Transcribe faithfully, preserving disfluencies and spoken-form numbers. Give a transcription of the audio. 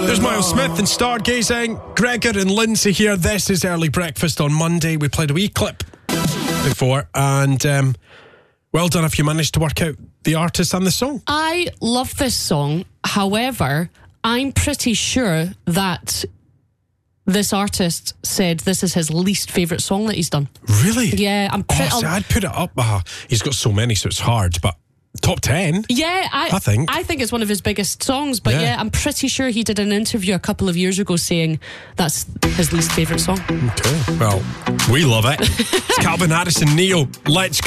There's Miles Smith and Stargazing. Gregor and Lindsay here. This is Early Breakfast on Monday. We played a wee clip before, and um, well done if you managed to work out the artist and the song. I love this song. However, I'm pretty sure that this artist said this is his least favourite song that he's done. Really? Yeah, I'm pretty... Oh, see, I'd put it up. Uh, he's got so many, so it's hard, but top ten? Yeah, I, I think. I think it's one of his biggest songs, but yeah. yeah, I'm pretty sure he did an interview a couple of years ago saying that's his least favourite song. Okay, well, we love it. It's Calvin Harris and Neo. Let's